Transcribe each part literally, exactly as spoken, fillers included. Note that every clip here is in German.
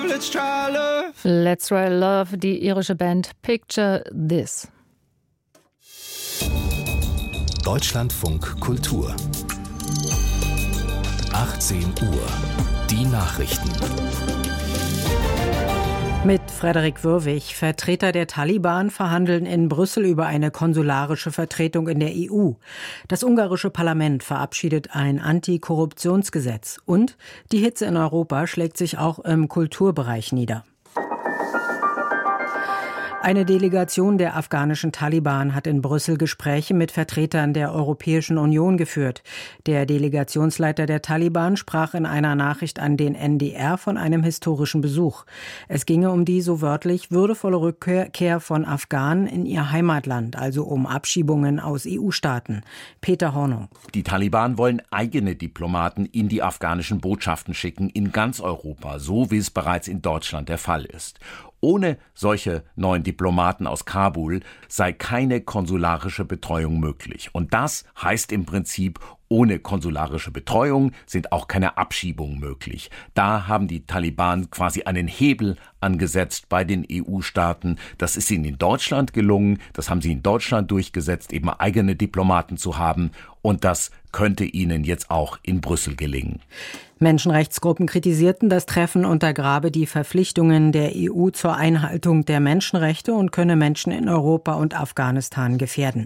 Let's try love. Let's try love, die irische Band Picture This. Deutschlandfunk Kultur. achtzehn Uhr. Die Nachrichten. Mit Frederik Würwig. Vertreter der Taliban verhandeln in Brüssel über eine konsularische Vertretung in der E U. Das ungarische Parlament verabschiedet ein Antikorruptionsgesetz. Und die Hitze in Europa schlägt sich auch im Kulturbereich nieder. Eine Delegation der afghanischen Taliban hat in Brüssel Gespräche mit Vertretern der Europäischen Union geführt. Der Delegationsleiter der Taliban sprach in einer Nachricht an den N D R von einem historischen Besuch. Es ginge um die, so wörtlich, würdevolle Rückkehr von Afghanen in ihr Heimatland, also um Abschiebungen aus E U-Staaten. Peter Hornung. Die Taliban wollen eigene Diplomaten in die afghanischen Botschaften schicken, in ganz Europa, so wie es bereits in Deutschland der Fall ist. Ohne solche neuen Diplomaten aus Kabul sei keine konsularische Betreuung möglich. Und das heißt im Prinzip, ohne konsularische Betreuung sind auch keine Abschiebungen möglich. Da haben die Taliban quasi einen Hebel angesetzt bei den E U-Staaten. Das ist ihnen in Deutschland gelungen. Das haben sie in Deutschland durchgesetzt, eben eigene Diplomaten zu haben. Und das könnte ihnen jetzt auch in Brüssel gelingen. Menschenrechtsgruppen kritisierten, das Treffen untergrabe die Verpflichtungen der E U zur Einhaltung der Menschenrechte und könne Menschen in Europa und Afghanistan gefährden.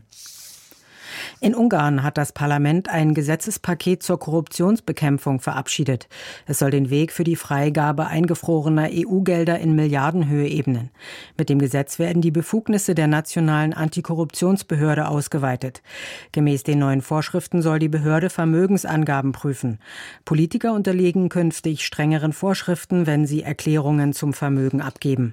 In Ungarn hat das Parlament ein Gesetzespaket zur Korruptionsbekämpfung verabschiedet. Es soll den Weg für die Freigabe eingefrorener E U-Gelder in Milliardenhöhe ebnen. Mit dem Gesetz werden die Befugnisse der nationalen Antikorruptionsbehörde ausgeweitet. Gemäß den neuen Vorschriften soll die Behörde Vermögensangaben prüfen. Politiker unterliegen künftig strengeren Vorschriften, wenn sie Erklärungen zum Vermögen abgeben.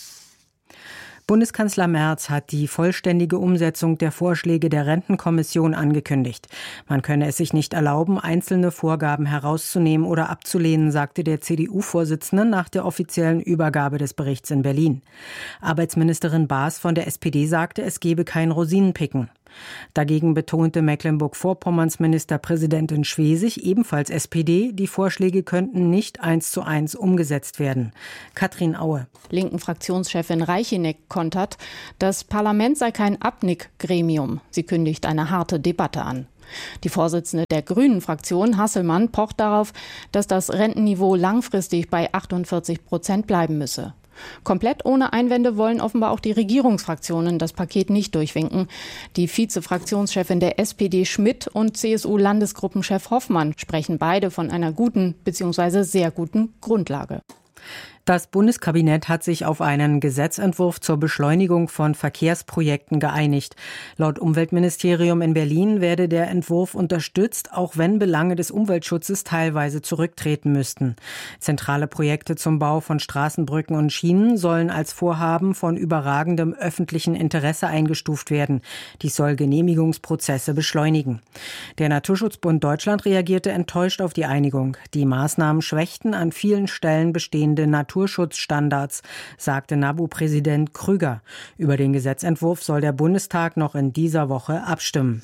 Bundeskanzler Merz hat die vollständige Umsetzung der Vorschläge der Rentenkommission angekündigt. Man könne es sich nicht erlauben, einzelne Vorgaben herauszunehmen oder abzulehnen, sagte der C D U-Vorsitzende nach der offiziellen Übergabe des Berichts in Berlin. Arbeitsministerin Baas von der S P D sagte, es gebe kein Rosinenpicken. Dagegen betonte Mecklenburg-Vorpommerns Ministerpräsidentin Schwesig, ebenfalls S P D, die Vorschläge könnten nicht eins zu eins umgesetzt werden. Katrin Aue. Linken Fraktionschefin Reicheneck kontert, das Parlament sei kein Abnickgremium. Sie kündigt eine harte Debatte an. Die Vorsitzende der Grünen-Fraktion, Hasselmann, pocht darauf, dass das Rentenniveau langfristig bei achtundvierzig Prozent bleiben müsse. Komplett ohne Einwände wollen offenbar auch die Regierungsfraktionen das Paket nicht durchwinken. Die Vize-Fraktionschefin der S P D Schmidt und C S U-Landesgruppenchef Hoffmann sprechen beide von einer guten bzw. sehr guten Grundlage. Das Bundeskabinett hat sich auf einen Gesetzentwurf zur Beschleunigung von Verkehrsprojekten geeinigt. Laut Umweltministerium in Berlin werde der Entwurf unterstützt, auch wenn Belange des Umweltschutzes teilweise zurücktreten müssten. Zentrale Projekte zum Bau von Straßen, Brücken und Schienen sollen als Vorhaben von überragendem öffentlichen Interesse eingestuft werden. Dies soll Genehmigungsprozesse beschleunigen. Der Naturschutzbund Deutschland reagierte enttäuscht auf die Einigung. Die Maßnahmen schwächten an vielen Stellen bestehende Naturschutzstandards. Naturschutzstandards, sagte NABU-Präsident Krüger. Über den Gesetzentwurf soll der Bundestag noch in dieser Woche abstimmen.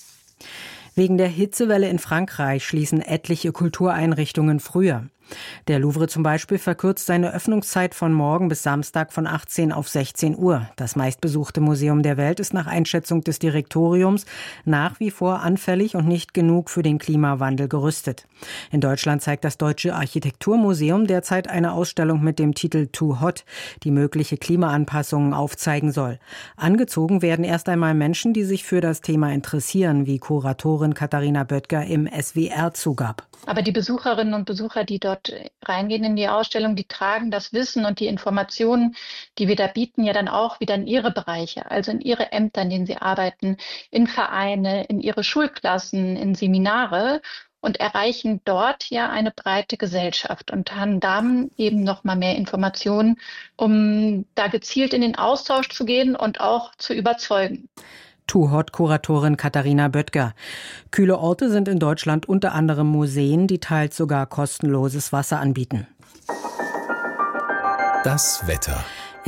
Wegen der Hitzewelle in Frankreich schließen etliche Kultureinrichtungen früher. Der Louvre zum Beispiel verkürzt seine Öffnungszeit von morgen bis Samstag von achtzehn auf sechzehn Uhr. Das meistbesuchte Museum der Welt ist nach Einschätzung des Direktoriums nach wie vor anfällig und nicht genug für den Klimawandel gerüstet. In Deutschland zeigt das Deutsche Architekturmuseum derzeit eine Ausstellung mit dem Titel Too Hot, die mögliche Klimaanpassungen aufzeigen soll. Angezogen werden erst einmal Menschen, die sich für das Thema interessieren, wie Kuratorin Katharina Böttger im S W R zugab. Aber die Besucherinnen und Besucher, die dort reingehen in die Ausstellung, die tragen das Wissen und die Informationen, die wir da bieten, ja dann auch wieder in ihre Bereiche, also in ihre Ämter, in denen sie arbeiten, in Vereine, in ihre Schulklassen, in Seminare und erreichen dort ja eine breite Gesellschaft und haben dann eben noch mal mehr Informationen, um da gezielt in den Austausch zu gehen und auch zu überzeugen. Too Hot-Kuratorin Katharina Böttger. Kühle Orte sind in Deutschland unter anderem Museen, die teils sogar kostenloses Wasser anbieten. Das Wetter.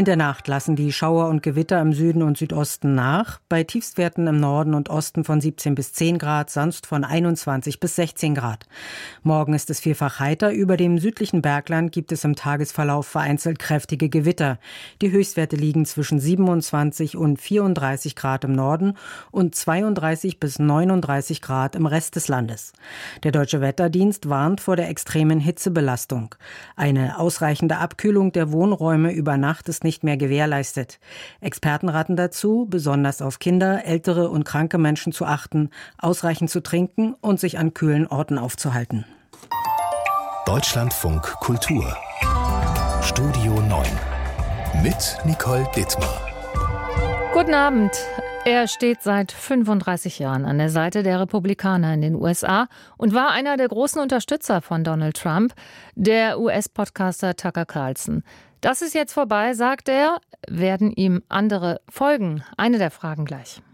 In der Nacht lassen die Schauer und Gewitter im Süden und Südosten nach. Bei Tiefstwerten im Norden und Osten von siebzehn bis zehn Grad, sonst von einundzwanzig bis sechzehn Grad. Morgen ist es vielfach heiter. Über dem südlichen Bergland gibt es im Tagesverlauf vereinzelt kräftige Gewitter. Die Höchstwerte liegen zwischen siebenundzwanzig und vierunddreißig Grad im Norden und zweiunddreißig bis neununddreißig Grad im Rest des Landes. Der Deutsche Wetterdienst warnt vor der extremen Hitzebelastung. Eine ausreichende Abkühlung der Wohnräume über Nacht ist nicht mehr gewährleistet. Experten raten dazu, besonders auf Kinder, ältere und kranke Menschen zu achten, ausreichend zu trinken und sich an kühlen Orten aufzuhalten. Deutschlandfunk Kultur Studio neun mit Nicole Dittmar. Guten Abend. Er steht seit fünfunddreißig Jahren an der Seite der Republikaner in den U S A und war einer der großen Unterstützer von Donald Trump, der U S-Podcaster Tucker Carlson. Das ist jetzt vorbei, sagt er. Werden ihm andere folgen? Eine der Fragen gleich.